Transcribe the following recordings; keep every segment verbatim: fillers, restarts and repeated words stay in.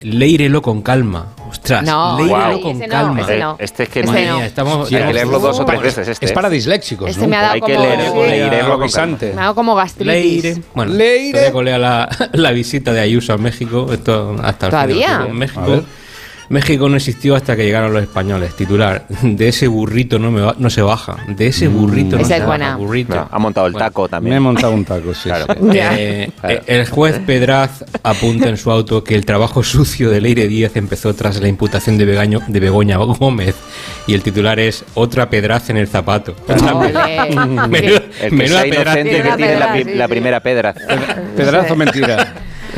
Léirelo con calma. Ostras, no, léirelo wow. con ese calma. No, ese no. Este es que este no. no. Estamos, sí, hay que leerlo dos o tres veces. Este es para disléxicos. Este ¿no? me ha dado hay como... que leer, sí. leerlo con calma. Me ha dado como gastritis. Leire. Bueno, Leire. todavía colea la, la visita de Ayuso a México. Esto hasta el ¿Todavía? Fin, México. México no existió hasta que llegaron los españoles. Titular: de ese burrito no, me va, no se baja. De ese burrito mm. no Esa se es baja. buena. Burrito. No, ha montado el taco bueno, también. Me he montado un taco, sí. Claro. sí. Eh, Claro. El juez Pedraz apunta en su auto que el trabajo sucio de Leire Díaz empezó tras la imputación de, Begaño, de Begoña Gómez. Y el titular es: otra Pedraz en el zapato. Menuda, El que menuda sea inocente que tiene la, sí, la sí. primera pedra. Pedrazo mentira.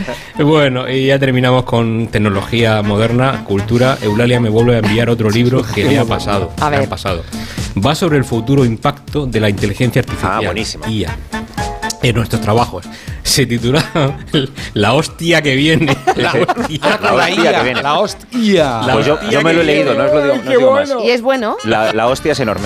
Bueno, y ya terminamos con tecnología moderna, cultura. Eulalia me vuelve a enviar otro libro que le ha pasado. A le ver. ha pasado. Va sobre el futuro impacto de la inteligencia artificial. Ah, buenísima. I A. En nuestros trabajos. Se titula La hostia que viene. La hostia, La hostia que viene. La hostia. La Pues yo, hostia yo me lo he que leído, no os lo digo, no os digo más. ¿Y es bueno? La, la hostia es enorme.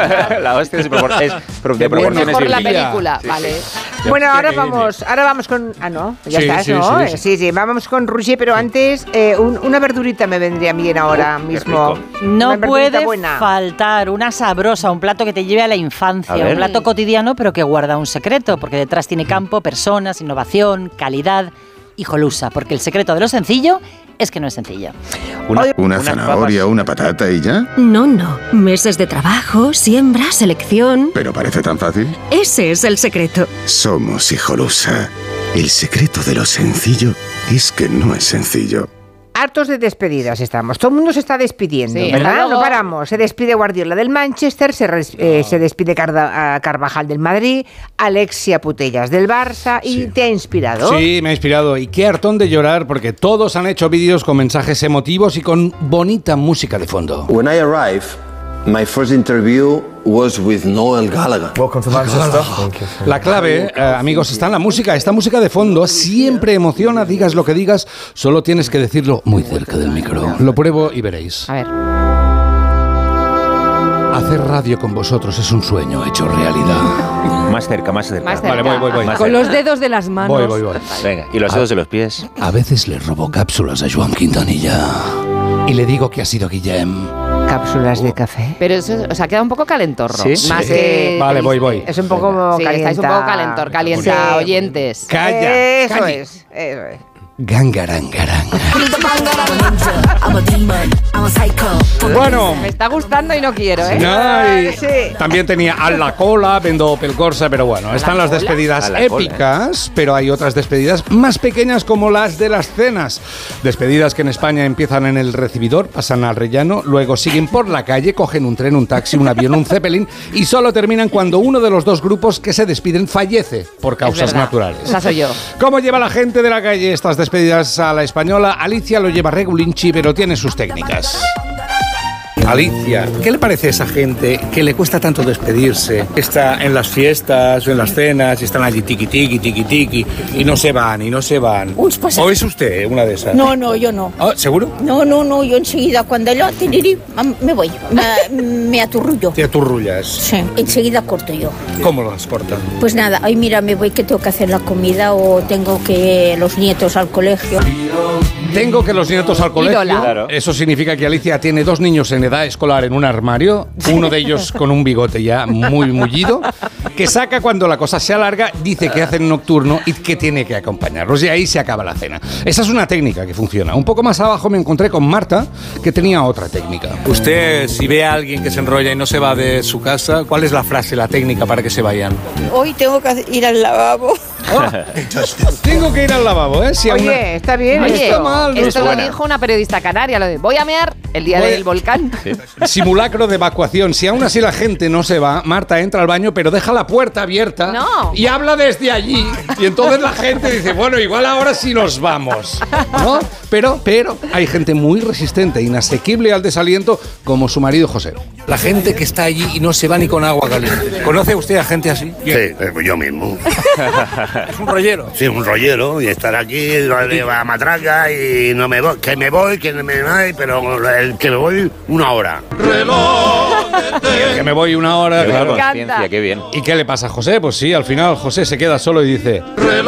La hostia es, propor- es pro- de Qué bueno. proporciones Mejor la bíblicas. película, vale. Bueno, ahora que viene. vamos, ahora vamos con... Ah, no, ya Sí, estás, sí, ¿no? sí, Sí, sí. sí, vamos con Roger, pero antes eh, un- una verdurita me vendría bien ahora Uh, qué mismo. rico. Una No verdurita puede buena. faltar una sabrosa, un plato que te lleve a la infancia, A ver. un plato cotidiano pero que guarda un secreto, porque detrás tiene campo, personas, innovación, calidad y jolusa, porque el secreto de lo sencillo es que no es sencillo. Una, ¿Una unas zanahoria, papas. una patata y ya? No, no. Meses de trabajo, siembra, selección. ¿Pero parece tan fácil? Ese es el secreto. Somos Hijolusa. El secreto de lo sencillo es que no es sencillo. Hartos de despedidas estamos. Todo el mundo se está despidiendo, Sí, ¿verdad? luego- No paramos. Se despide Guardiola del Manchester, se, res- eh, se despide Carda- a Carvajal del Madrid, Alexia Putellas del Barça. ¿Y Sí. te ha inspirado? Sí, me ha inspirado. Y qué hartón de llorar porque todos han hecho vídeos con mensajes emotivos y con bonita música de fondo. When I arrived, my first interview was with Noel Gallagher. Welcome to Manchester. La clave, eh, amigos, está en la música. Esta música de fondo siempre emociona, digas lo que digas, solo tienes que decirlo muy cerca del micro. Lo pruebo y veréis. A ver. Hacer radio con vosotros es un sueño hecho realidad. Más cerca, más cerca. Más cerca. Vale, voy, voy, voy. Más Con cerca. los dedos de las manos. Voy, voy, voy. Venga, y los dedos de los pies. A veces le robo cápsulas a Joan Quintanilla y le digo que ha sido Guillem. Cápsulas de café. Pero eso, o sea, queda un poco calentorro. Sí. Más Sí. que... Vale, voy, voy. Es un poco Sí, calienta. estáis un poco calentor, calienta, Sí. oyentes. Calla. Eso calla. es, eso es. Gangarangarang. Bueno. Me está gustando y no quiero, ¿eh? No, y Sí. también tenía a la cola, vendo Opel Corsa, pero bueno, están las cola? despedidas A la cola, épicas, pero hay otras despedidas más pequeñas como las de las cenas. Despedidas que en España empiezan en el recibidor, pasan al rellano, luego siguen por la calle, cogen un tren, un taxi, un avión, un zeppelin y solo terminan cuando uno de los dos grupos que se despiden fallece por causas verdad. naturales. Esa soy yo. ¿Cómo lleva la gente de la calle estas despedidas a la española? Alicia lo lleva regulinchi, pero tiene sus técnicas. Alicia, ¿qué le parece a esa gente que le cuesta tanto despedirse? Está en las fiestas o en las cenas y están allí tiqui tiqui, tiqui tiqui y no se van, y no se van. Uy, pues- ¿O es usted una de esas? No, no, yo no. Ah, ¿seguro? No, no, no, yo enseguida cuando lo tiriri, me voy, me, me aturrullo. Te aturrullas. Sí, enseguida corto yo. ¿Cómo las cortan? Pues nada, ay mira, me voy que tengo que hacer la comida o tengo que los nietos al colegio. Tengo que los nietos al colegio. Ídola. Claro. Eso significa que Alicia tiene dos niños en edad escolar en un armario, uno de ellos con un bigote ya muy mullido, que saca cuando la cosa se alarga, dice que hacen nocturno y que tiene que acompañarlos. Y ahí se acaba la cena. Esa es una técnica que funciona. Un poco más abajo me encontré con Marta, que tenía otra técnica. Usted, si ve a alguien que se enrolla y no se va de su casa, ¿cuál es la frase, la técnica para que se vayan? Hoy tengo que ir al lavabo. Tengo que ir al lavabo, ¿eh? Si a Oye, una- está bien No Oye, está mal, no esto está lo buena. dijo una periodista canaria, lo de voy a mear el día Voy- del volcán. Simulacro de evacuación. Si aún así la gente no se va, Marta entra al baño, pero deja la puerta abierta No. y habla desde allí. Y entonces la gente dice, bueno, igual ahora sí nos vamos, ¿no? Pero, pero hay gente muy resistente, inasequible al desaliento, como su marido José. La gente que está allí y no se va ni con agua caliente. ¿Conoce usted a gente así? Sí, eh, yo mismo. Es un rollero. Sí, un rollero y estar aquí a matraca y no me voy, que me voy, que me voy, pero el que me voy una hora. Que me voy una hora, Qué buena claro. conciencia, qué bien. ¿Y qué le pasa a José? Pues sí, al final José se queda solo y dice...